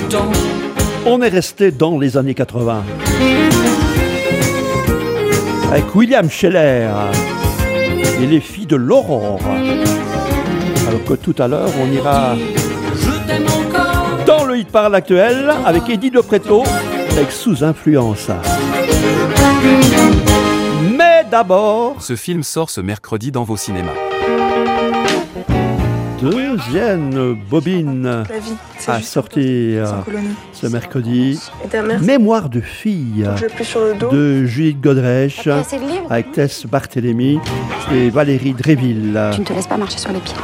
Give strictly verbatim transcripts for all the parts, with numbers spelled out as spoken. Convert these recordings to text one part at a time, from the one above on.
temps. On est resté dans les années quatre-vingts. Avec William Scheller et les filles de l'Aurore. Alors que tout à l'heure, on ira Je t'aime encore. dans le hit parade actuel avec Eddie De Pretto avec Sous influence. Mais d'abord, Ce film sort ce mercredi dans vos cinémas. deuxième bobine La vie, c'est à juste sortir sans colonie. ce mercredi. Et ta mère, Mémoire de fille je l'ai plus sur le dos. de Judith Godrèche T'as assez de livres avec Tess Barthélémy et Valérie Dréville. Tu ne te laisses pas marcher sur les pieds.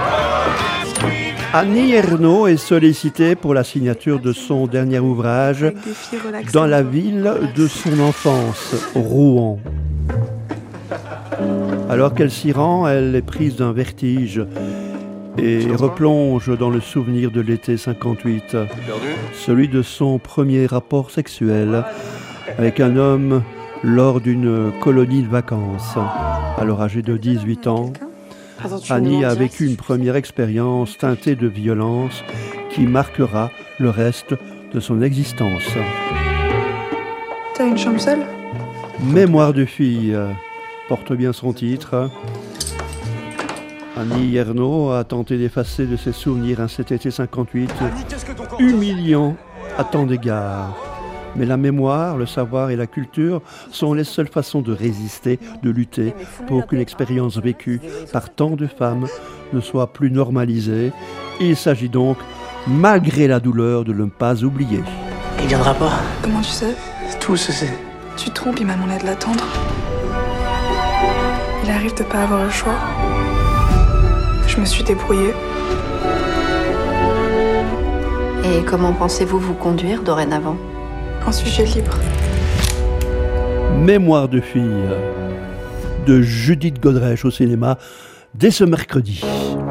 Annie Ernaux est sollicitée pour la signature de son dernier ouvrage Avec des filles relaxantes. dans la ville de son enfance, Rouen. Alors qu'elle s'y rend, elle est prise d'un vertige et replonge dans le souvenir de l'été cinquante-huit, celui de son premier rapport sexuel avec un homme lors d'une colonie de vacances. Alors âgée de dix-huit ans, Annie a vécu une première expérience teintée de violence qui marquera le reste de son existence. T'as une chambre seule? Mémoire de fille porte bien son titre. Annie Ernaux a tenté d'effacer de ses souvenirs un cet été cinquante-huit humiliant à tant d'égards. Mais la mémoire, le savoir et la culture sont les seules façons de résister, de lutter pour qu'une expérience vécue par tant de femmes ne soit plus normalisée. Il s'agit donc, malgré la douleur, de ne pas oublier. Il viendra pas. Comment tu sais? Tout se sait. Tu te trompes, il m'a demandé de l'attendre. Il arrive de pas avoir le choix. Je me suis débrouillée. Et comment pensez-vous vous conduire dorénavant? En sujet libre. Mémoire de fille de Judith Godrèche au cinéma dès ce mercredi.